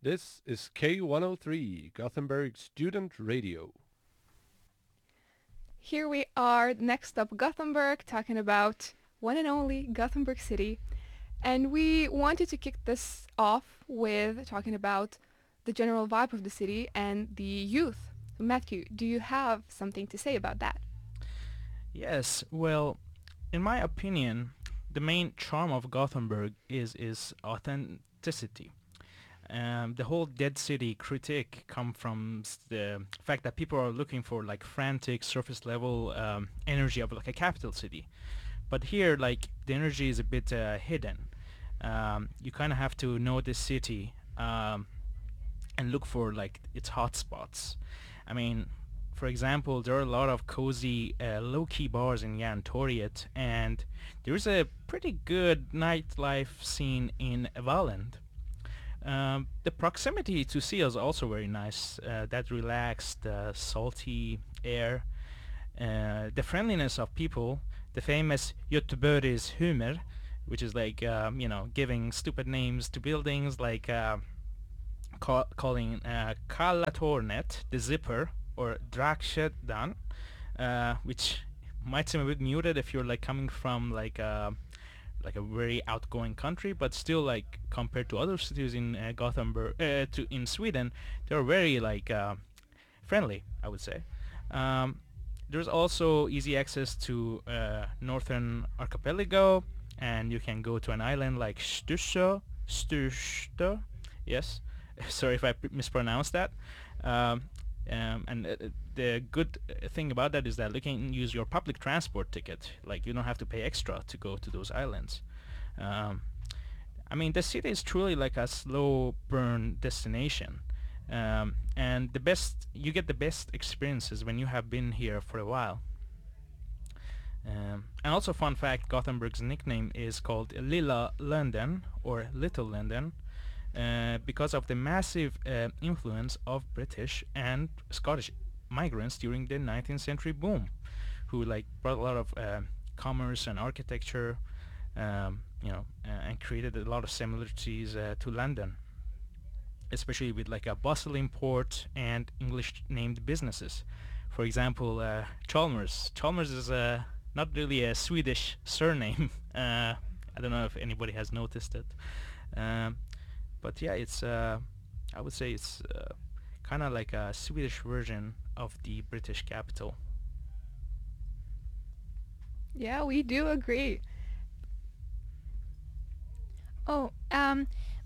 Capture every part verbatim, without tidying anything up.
This is K one oh three, Gothenburg Student Radio. Here we are, next up Gothenburg, talking about one and only Gothenburg City. And we wanted to kick this off with talking about the general vibe of the city and the youth. Matthew, do you have something to say about that? Yes, well, in my opinion, the main charm of Gothenburg is its authenticity. Um, the whole dead city critique come from s- the fact that people are looking for like frantic surface level um, energy of like a capital city. But here, like the energy is a bit uh, hidden. Um, you kind of have to know the city um, and look for like its hotspots. I mean, for example, there are a lot of cozy, uh, low-key bars in Järntorget, and there's a pretty good nightlife scene in Valand. Um, the proximity to sea is also very nice. Uh, that relaxed, uh, salty air, uh, the friendliness of people, the famous Göteborgis humor, which is like um, you know giving stupid names to buildings like uh, ca- calling uh, Kalla Tornet the zipper or Drakskedan, uh, which might seem a bit muted if you're like coming from like uh, like a very outgoing country, but still like compared to other cities in uh, Gothenburg, uh, to in Sweden, they're very like uh, friendly, I would say. Um, there's also easy access to uh, northern archipelago, and you can go to an island like Stusö, Sturstö, yes. Sorry if I p- mispronounced that. Um, um, and uh, the good uh, thing about that is that you can use your public transport ticket. Like you don't have to pay extra to go to those islands. Um, I mean, the city is truly like a slow burn destination. Um, and the best you get the best experiences when you have been here for a while. Um, and also, fun fact: Gothenburg's nickname is called Lilla London or Little London uh, because of the massive uh, influence of British and Scottish migrants during the nineteenth century boom, who like brought a lot of uh, commerce and architecture, um, you know, uh, and created a lot of similarities uh, to London, especially with like a bustling port and English named businesses. For example, uh, Chalmers. Chalmers is uh, not really a Swedish surname. uh, I don't know if anybody has noticed it. Um, but yeah, it's uh, I would say it's uh, kind of like a Swedish version of the British capital. Yeah, we do agree. Oh, um,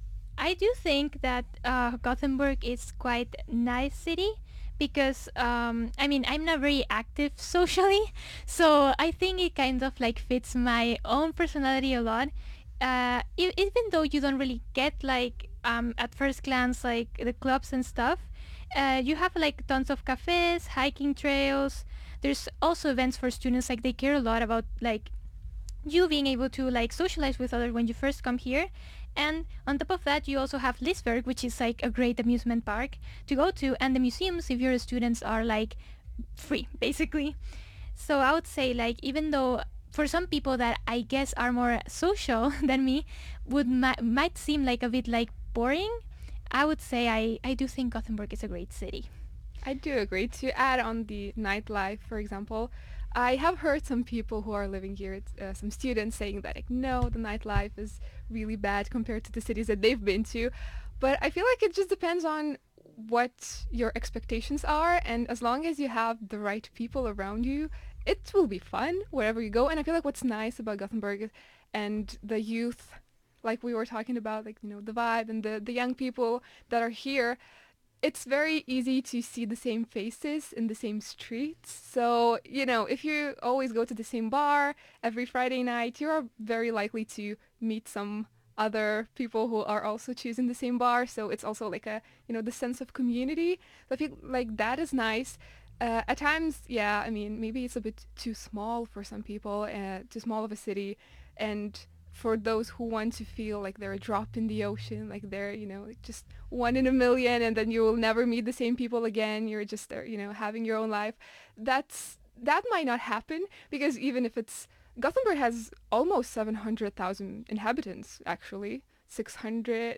I do think that uh, Gothenburg is quite nice city because um, I mean I'm not very active socially, so I think it kind of like fits my own personality a lot. Uh, e- even though you don't really get like um, at first glance like the clubs and stuff, uh, you have like tons of cafes, hiking trails. There's also events for students, like they care a lot about like you being able to like socialize with others when you first come here. And on top of that, you also have Lisberg, which is like a great amusement park to go to, and the museums, if you're a student, are like free basically. So I would say like even though for some people that I guess are more social than me would mi- might seem like a bit like boring, I would say I, I do think Gothenburg is a great city. I do agree. To add on the nightlife, for example, I have heard some people who are living here, it's, uh, some students saying that like, no, the nightlife is really bad compared to the cities that they've been to. But I feel like it just depends on what your expectations are, and as long as you have the right people around you, it will be fun wherever you go. And I feel like what's nice about Gothenburg and the youth, like we were talking about, like you know the vibe and the the young people that are here, it's very easy to see the same faces in the same streets. So, you know, if you always go to the same bar every Friday night, you're very likely to meet some other people who are also choosing the same bar. So it's also like a, you know, the sense of community. So I feel like that is nice. Uh, at times, yeah, I mean, maybe it's a bit too small for some people, uh, too small of a city. And for those who want to feel like they're a drop in the ocean, like they're, you know, like just one in a million, and then you will never meet the same people again. You're just there, you know, having your own life. That's that might not happen because even if it's Gothenburg has almost seven hundred thousand inhabitants, actually six hundred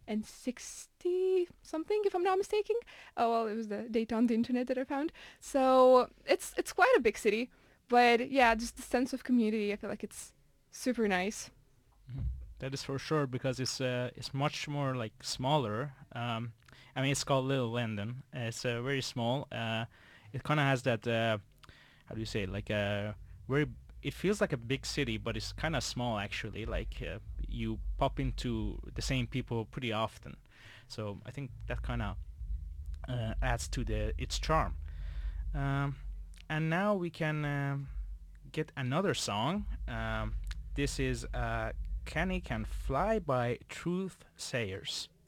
sixty something, if I'm not mistaken. Oh well, it was the data on the internet that I found. So it's it's quite a big city, but yeah, just the sense of community. I feel like it's super nice. Mhm. That is for sure because it's uh, it's much more like smaller. Um, I mean, it's called Little London. Uh, it's uh, very small. Uh, it kind of has that uh, how do you say it? Like a very. It feels like a big city, but it's kind of small actually. Like uh, you pop into the same people pretty often. So I think that kind of uh, adds to the its charm. Um, and now we can um, get another song. Um, this is uh, Kenny Can Fly by Truth Sayers.